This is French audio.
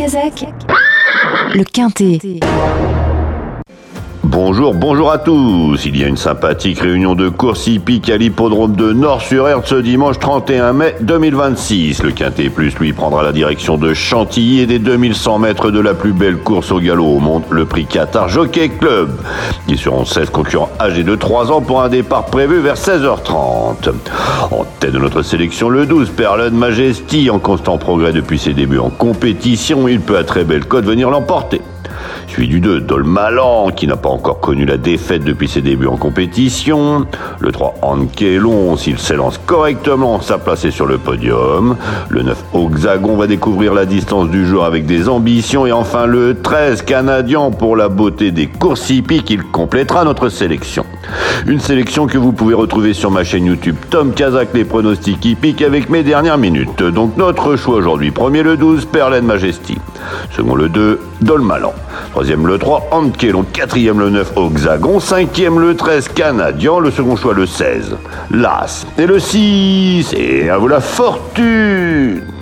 Kazakh, le Quintet. Bonjour à tous. Il y a une sympathique réunion de course hippique à l'hippodrome de Nord-sur-Erdre ce dimanche 31 mai 2026. Le Quintet Plus, lui, prendra la direction de Chantilly et des 2100 mètres de la plus belle course au galop au monde, le prix Qatar Jockey Club. Ils seront 16 concurrents âgés de 3 ans pour un départ prévu vers 16h30. En tête de notre sélection, le 12, Perlen Majesty, en constant progrès depuis ses débuts en compétition. Il peut à très belle cote venir l'emporter. Suivi du 2, Dolmalan, qui n'a pas encore connu la défaite depuis ses débuts en compétition. Le 3, Ankelon, s'il s'élance correctement, sa place est sur le podium. Le 9, Oxagon, va découvrir la distance du jour avec des ambitions. Et enfin le 13, Canadien, pour la beauté des courses hippiques, il complétera notre sélection. Une sélection que vous pouvez retrouver sur ma chaîne YouTube Tom Kazakh, les pronostics hippiques, avec mes dernières minutes. Donc notre choix aujourd'hui: premier le 12, Perlen Majesty. Second le 2, Dolmalan. Troisième le 3, Ankelon. Quatrième le 9, Oxagon. Cinquième le 13, Canadien. Le second choix le 16, Las. Et le 6, et à vous la fortune.